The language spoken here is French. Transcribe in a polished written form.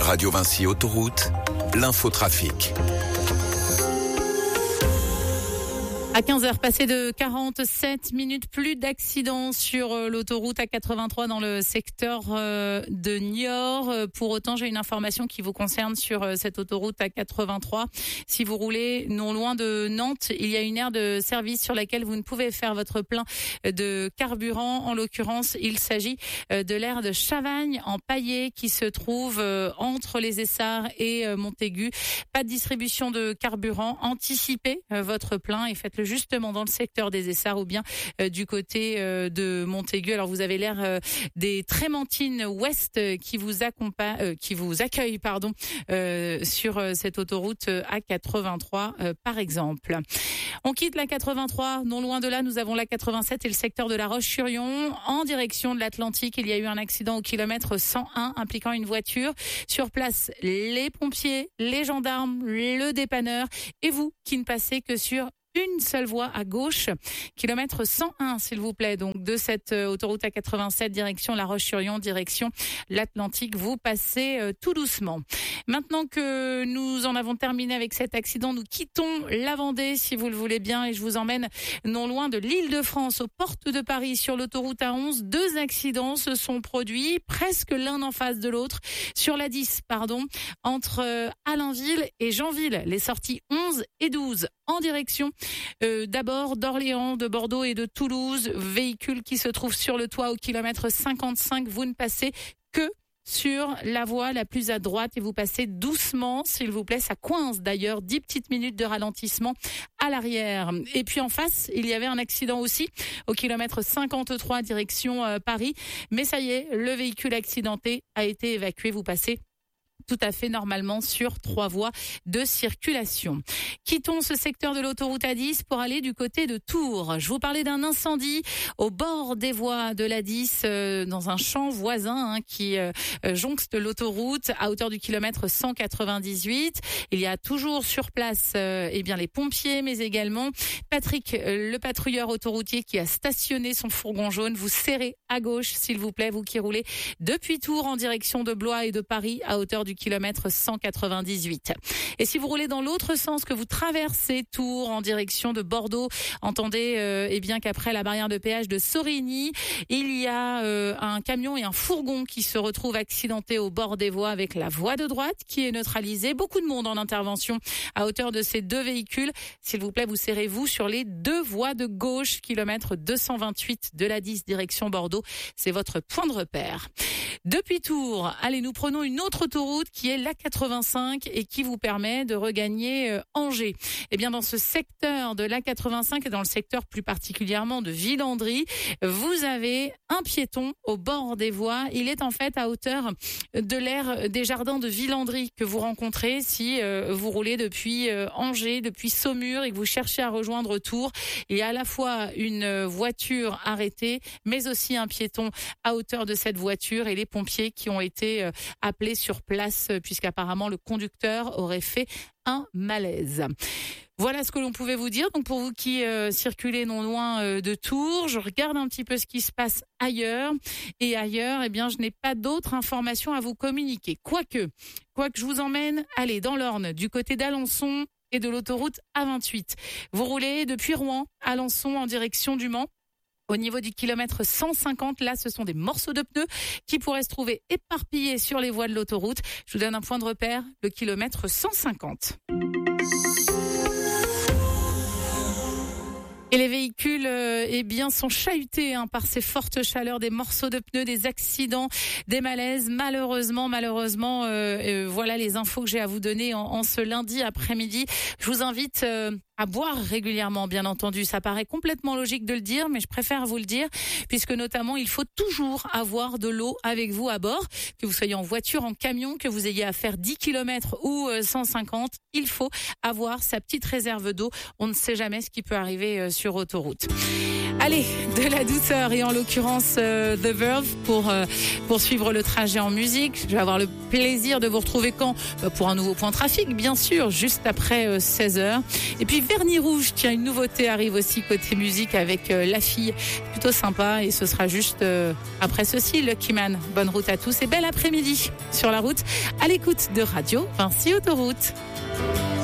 Radio Vinci Autoroute, l'infotrafic. À 15h, passé de 47 minutes, plus d'accidents sur l'autoroute A83 dans le secteur de Niort. Pour autant, j'ai une information qui vous concerne sur cette autoroute A83. Si vous roulez non loin de Nantes, il y a une aire de service sur laquelle vous ne pouvez faire votre plein de carburant. En l'occurrence, il s'agit de l'aire de Chavagne en Paillé qui se trouve entre les Essarts et Montaigu. Pas de distribution de carburant. Anticipez votre plein et faites-le justement dans le secteur des Essarts ou bien du côté de Montaigu. Alors vous avez l'aire des Trémentines Ouest qui vous accueille sur cette autoroute A83 par exemple. On quitte la 83, non loin de là, nous avons la 87 et le secteur de La Roche-sur-Yon en direction de l'Atlantique. Il y a eu un accident au kilomètre 101 impliquant une voiture. Sur place, les pompiers, les gendarmes, le dépanneur et vous qui ne passez que sur une seule voie à gauche, kilomètre 101 s'il vous plaît, donc de cette autoroute A87 direction La Roche-sur-Yon, direction l'Atlantique, vous passez tout doucement. Maintenant que nous en avons terminé avec cet accident, nous quittons la Vendée si vous le voulez bien et je vous emmène non loin de l'Île-de-France, aux portes de Paris sur l'autoroute A11. 2 accidents se sont produits, presque l'un en face de l'autre, sur la 10, entre Allainville et Janville, les sorties 11 et 12 en direction d'abord d'Orléans, de Bordeaux et de Toulouse. Véhicule qui se trouve sur le toit au kilomètre 55. Vous ne passez que sur la voie la plus à droite et vous passez doucement, s'il vous plaît. Ça coince d'ailleurs, 10 petites minutes de ralentissement à l'arrière. Et puis en face, il y avait un accident aussi au kilomètre 53 direction Paris. Mais ça y est, le véhicule accidenté a été évacué. Vous passez tout à fait normalement sur 3 voies de circulation. Quittons ce secteur de l'autoroute A10 pour aller du côté de Tours. Je vous parlais d'un incendie au bord des voies de l'A10 dans un champ voisin qui jonxe l'autoroute à hauteur du kilomètre 198. Il y a toujours sur place les pompiers, mais également Patrick, le patrouilleur autoroutier qui a stationné son fourgon jaune. Vous serrez à gauche, s'il vous plaît, vous qui roulez depuis Tours en direction de Blois et de Paris à hauteur du kilomètre 198. Et si vous roulez dans l'autre sens, que vous traversez Tours en direction de Bordeaux, entendez qu'après la barrière de péage de Sorigny, il y a un camion et un fourgon qui se retrouvent accidentés au bord des voies avec la voie de droite qui est neutralisée. Beaucoup de monde en intervention à hauteur de ces 2 véhicules. S'il vous plaît, vous serrez-vous sur les 2 voies de gauche, kilomètre 228 de la 10 direction Bordeaux. C'est votre point de repère. Depuis Tours, allez, nous prenons une autre autoroute qui est l'A85 et qui vous permet de regagner Angers. Eh bien, dans ce secteur de l'A85 et dans le secteur plus particulièrement de Villandry, vous avez un piéton au bord des voies. Il est en fait à hauteur de l'aire des jardins de Villandry que vous rencontrez si vous roulez depuis Angers, depuis Saumur et que vous cherchez à rejoindre Tours. Il y a à la fois une voiture arrêtée, mais aussi un piéton à hauteur de cette voiture et les pompiers qui ont été appelés sur place puisqu'apparemment le conducteur aurait fait un malaise. Voilà ce que l'on pouvait vous dire. Donc pour vous qui circulez non loin de Tours, je regarde un petit peu ce qui se passe ailleurs. Et ailleurs, je n'ai pas d'autres informations à vous communiquer. Quoique je vous emmène, allez, dans l'Orne, du côté d'Alençon et de l'autoroute A28. Vous roulez depuis Rouen, Alençon en direction du Mans. Au niveau du kilomètre 150, là, ce sont des morceaux de pneus qui pourraient se trouver éparpillés sur les voies de l'autoroute. Je vous donne un point de repère, le kilomètre 150. Et les véhicules sont chahutés par ces fortes chaleurs, des morceaux de pneus, des accidents, des malaises. Malheureusement, voilà les infos que j'ai à vous donner en ce lundi après-midi. Je vous invite à boire régulièrement, bien entendu. Ça paraît complètement logique de le dire, mais je préfère vous le dire, puisque notamment, il faut toujours avoir de l'eau avec vous à bord, que vous soyez en voiture, en camion, que vous ayez à faire 10 km ou 150. Il faut avoir sa petite réserve d'eau. On ne sait jamais ce qui peut arriver sur autoroute. Allez, de la douceur et en l'occurrence The Verve pour suivre le trajet en musique. Je vais avoir le plaisir de vous retrouver quand pour un nouveau point trafic, bien sûr, juste après 16h. Et puis Vernis Rouge. Tiens, une nouveauté arrive aussi côté musique avec La Fille. Plutôt sympa et ce sera juste après ceci, Lucky Man. Bonne route à tous et bel après-midi sur la route à l'écoute de Radio Vinci Autoroute.